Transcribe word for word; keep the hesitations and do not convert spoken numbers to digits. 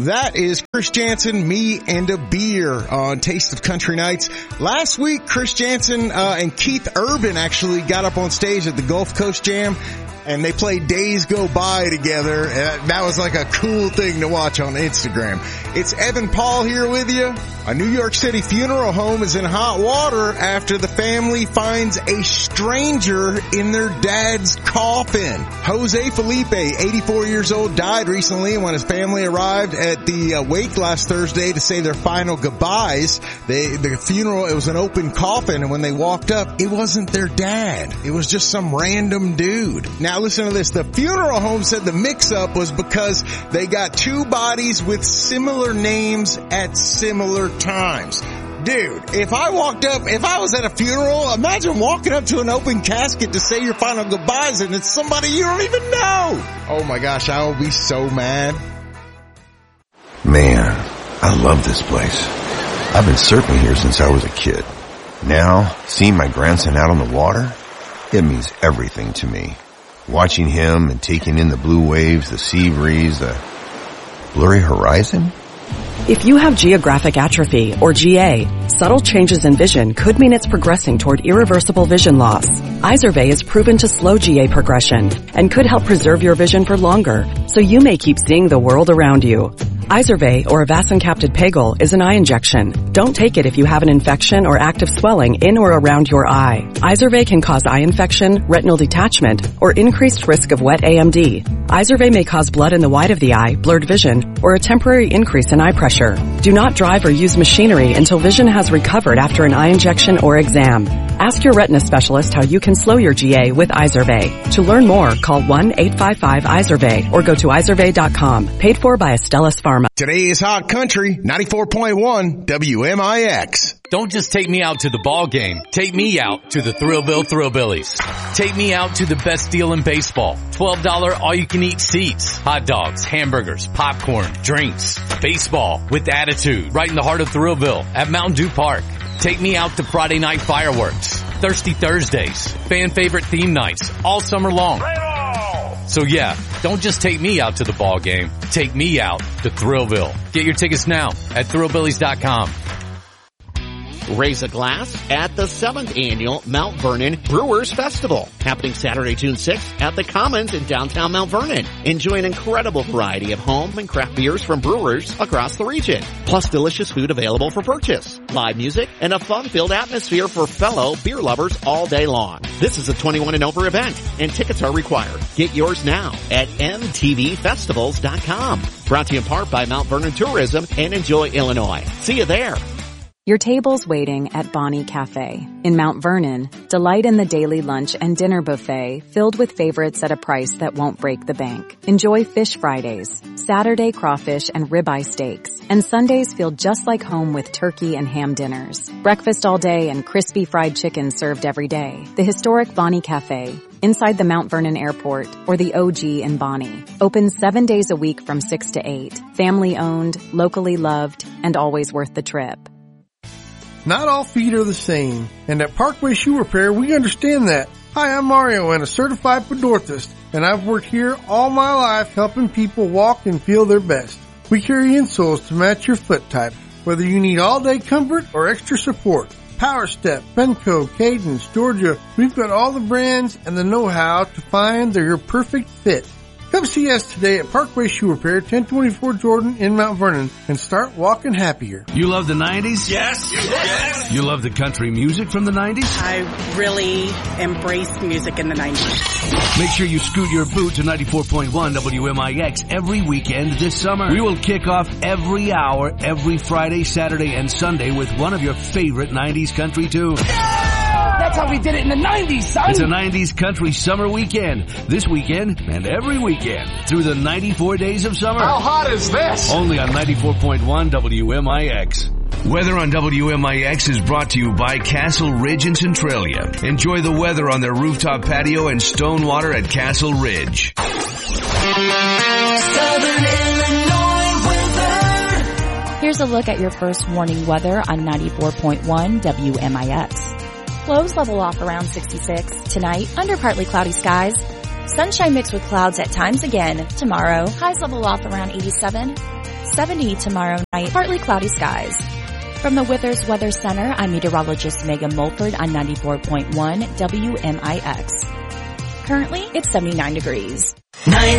That is Chris Jansen, Me and a Beer on Taste of Country Nights. Last week, Chris Jansen uh, and Keith Urban actually got up on stage at the Gulf Coast Jam, and they played Days Go By together. Uh, that was like a cool thing to watch on Instagram. It's Evan Paul here with you. A New York City funeral home is in hot water after the family finds a stranger in their dad's coffin. Jose Felipe, eighty-four years old, died recently when his family arrived at the uh, wake last Thursday to say their final goodbyes. They, the funeral, it was an open coffin, and when they walked up, it wasn't their dad. It was just some random dude. Now listen to this. The funeral home said the mix-up was because they got two bodies with similar names at similar times. Dude, if I walked up, if I was at a funeral, imagine walking up to an open casket to say your final goodbyes and it's somebody you don't even know. Oh my gosh, I will be so mad. Man, I love this place. I've been surfing here since I was a kid. Now, seeing my grandson out on the water, it means everything to me. Watching him and taking in the blue waves, the sea breeze, the blurry horizon. If you have geographic atrophy, or G A, subtle changes in vision could mean it's progressing toward irreversible vision loss. Izervay is proven to slow G A progression and could help preserve your vision for longer, so you may keep seeing the world around you. Izervay, or avacincaptad pegol, is an eye injection. Don't take it if you have an infection or active swelling in or around your eye. Izervay can cause eye infection, retinal detachment, or increased risk of wet A M D. Izervay may cause blood in the white of the eye, blurred vision, or a temporary increase in eye pressure. Do not drive or use machinery until vision has recovered after an eye injection or exam. Ask your retina specialist how you can slow your G A with Izervay. To learn more, call one eight five five Izervay or go to izervay dot com. Paid for by Astellas Pharma. Today is Hot Country, ninety-four point one W M I X. Don't just take me out to the ball game. Take me out to the Thrillville Thrillbillies. Take me out to the best deal in baseball. twelve dollars all-you-can-eat seats. Hot dogs, hamburgers, popcorn, drinks. Baseball with attitude. Right in the heart of Thrillville at Mountain Dew Park. Take me out to Friday night fireworks. Thirsty Thursdays. Fan favorite theme nights. All summer long. So yeah, don't just take me out to the ball game. Take me out to Thrillville. Get your tickets now at thrillbillies dot com. Raise a glass at the seventh Annual Mount Vernon Brewers Festival, happening Saturday, June sixth at the Commons in downtown Mount Vernon. Enjoy an incredible variety of home and craft beers from brewers across the region, plus delicious food available for purchase, live music, and a fun-filled atmosphere for fellow beer lovers all day long. This is a twenty-one and over event, and tickets are required. Get yours now at m t v festivals dot com. Brought to you in part by Mount Vernon Tourism and Enjoy Illinois. See you there. Your table's waiting at Bonnie Cafe. In Mount Vernon, delight in the daily lunch and dinner buffet filled with favorites at a price that won't break the bank. Enjoy Fish Fridays, Saturday crawfish and ribeye steaks, and Sundays feel just like home with turkey and ham dinners. Breakfast all day and crispy fried chicken served every day. The historic Bonnie Cafe, inside the Mount Vernon Airport, or the O G in Bonnie. Open seven days a week from six to eight. Family owned, locally loved, and always worth the trip. Not all feet are the same, and at Parkway Shoe Repair, we understand that. Hi, I'm Mario, and a certified podorthist, and I've worked here all my life helping people walk and feel their best. We carry insoles to match your foot type, whether you need all-day comfort or extra support. Power Step, Benco, Cadence, Georgia, we've got all the brands and the know-how to find your perfect fit. Come see us today at Parkway Shoe Repair, ten twenty-four Jordan in Mount Vernon, and start walking happier. You love the nineties? Yes. Yes. You love the country music from the nineties? I really embrace music in the nineties. Make sure you scoot your boot to ninety-four point one W M I X every weekend this summer. We will kick off every hour, every Friday, Saturday, and Sunday with one of your favorite nineties country tunes. Yeah! That's how we did it in the nineties, son! It's a nineties country summer weekend. This weekend and every weekend through the ninety-four days of summer. How hot is this? Only on ninety-four point one W M I X. Weather on W M I X is brought to you by Castle Ridge in Centralia. Enjoy the weather on their rooftop patio and stone water at Castle Ridge. Southern Illinois weather. Here's a look at your first warning weather on ninety-four point one W M I X. Lows level off around sixty-six. Tonight, under partly cloudy skies. Sunshine mixed with clouds at times again. Tomorrow, highs level off around eighty-seven. seventy tomorrow night, partly cloudy skies. From the Withers Weather Center, I'm meteorologist Megan Mulford on ninety-four point one W M I X. Currently, it's seventy-nine degrees. nine